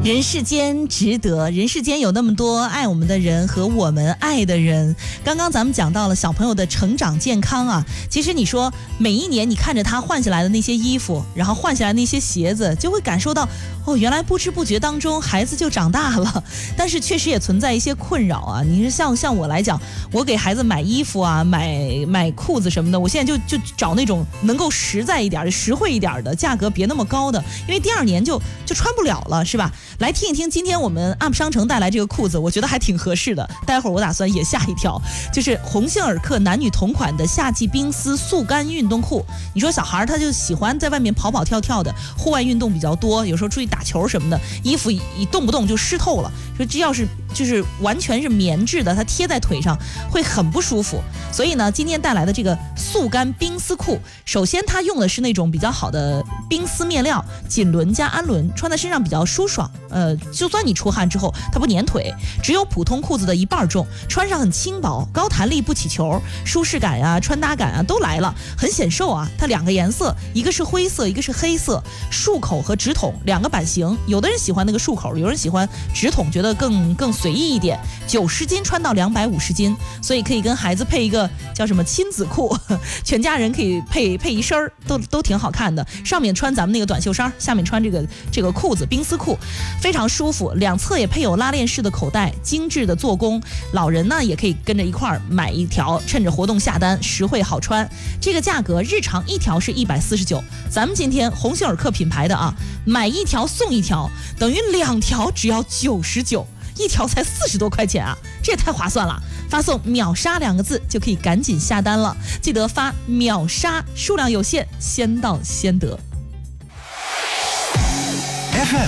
人世间值得，人世间有那么多爱我们的人和我们爱的人。刚刚咱们讲到了小朋友的成长健康啊，其实你说每一年你看着他换下来的那些衣服，然后换下来那些鞋子，就会感受到原来不知不觉当中孩子就长大了。但是确实也存在一些困扰啊。你是像我来讲，我给孩子买衣服啊，买裤子什么的，我现在就找那种能够实在一点的、实惠一点的，价格别那么高的，因为第二年就穿不了了，是吧？来听一听今天我们 UP 商城带来这个裤子，我觉得还挺合适的。待会儿我打算也下一条，就是鸿星尔克男女同款的夏季冰丝速干运动裤。你说小孩他就喜欢在外面跑跑跳跳的，户外运动比较多，有时候出去打球什么的，衣服一动不动就湿透了。说这要是就是完全是棉质的，它贴在腿上会很不舒服。所以呢，今天带来的这个速干冰丝裤，首先它用的是那种比较好的冰丝面料，锦纶加氨纶，穿在身上比较舒爽。就算你出汗之后它不粘腿，只有普通裤子的一半重，穿上很轻薄，高弹力不起球，舒适感啊穿搭感啊都来了，很显瘦啊。它两个颜色，一个是灰色，一个是黑色，束口和直筒两个版型，有的人喜欢那个束口，有人喜欢直筒，觉得更随意一点。90斤穿到250斤，所以可以跟孩子配一个叫什么亲子裤，全家人可以配一身都挺好看的。上面穿咱们那个短袖衫，下面穿这个裤子冰丝裤，非常舒服。两侧也配有拉链式的口袋，精致的做工。老人呢也可以跟着一块儿买一条，趁着活动下单，实惠好穿。这个价格日常一条是149，咱们今天鸿星尔克品牌的啊，买一条送一条，等于2条只要99，一条才40多块钱啊，这也太划算了。发送秒杀2个字就可以赶紧下单了，记得发秒杀，数量有限，先到先得。 FM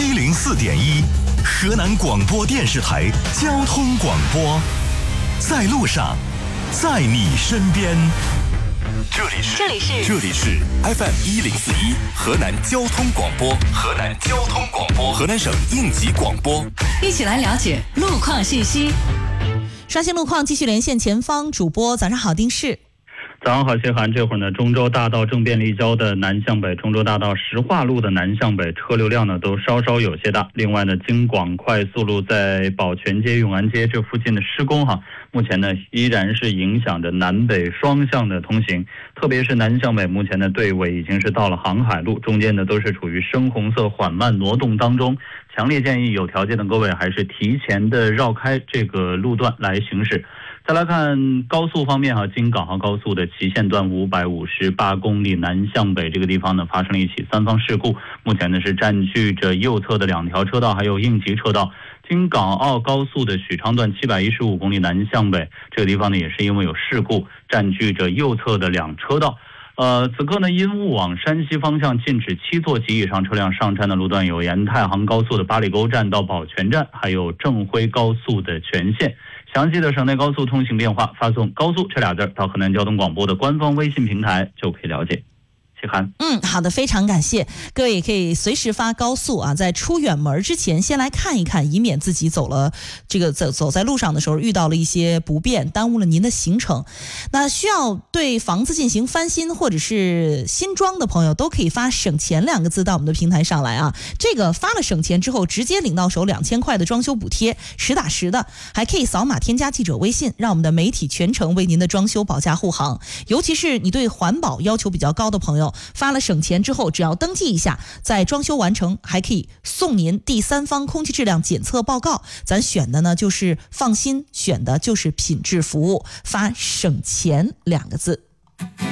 104.1，河南广播电视台交通广播，在路上，在你身边。这里是 FM 104.1，河南交通广播，河南省应急广播。 一起来了解路况信息。 刷新路况，继续连线前方主播。早上好，丁氏。 早上好，谢涵。这会儿呢，中州大道正便立交的南向北，中州大道石化路的南向北车流量呢都稍稍有些大。另外呢，京广快速路在宝泉街、永安街这附近的施工目前呢依然是影响着南北双向的通行，特别是南向北，目前的队尾已经是到了航海路，中间呢都是处于深红色缓慢挪动当中。强烈建议有条件的各位还是提前的绕开这个路段来行驶。再来看高速方面京港澳高速的祁县段558公里南向北这个地方呢发生了一起3方事故，目前呢是占据着右侧的2条车道还有应急车道。京港澳高速的许昌段715公里南向北这个地方呢也是因为有事故，占据着右侧的2车道。此刻呢，因雾往山西方向禁止7座及以上车辆上站的路段有沿太行高速的八里沟站到宝泉站，还有正辉高速的全线。详细的省内高速通行变化，发送高速这俩字到河南交通广播的官方微信平台就可以了解。谢涵。 好的，非常感谢各位，也可以随时发高速啊，在出远门之前先来看一看，以免自己走在路上的时候遇到了一些不便，耽误了您的行程。那需要对房子进行翻新或者是新装的朋友，都可以发省钱2个字到我们的平台上来啊。这个发了省钱之后，直接领到手2000块的装修补贴，实打实的，还可以扫码添加记者微信，让我们的媒体全程为您的装修保驾护航。尤其是你对环保要求比较高的朋友，发了省钱之后，只要登记一下，在装修完成还可以送您第3方空气质量检测报告。咱选的呢就是放心，选的就是品质服务，发省钱2个字。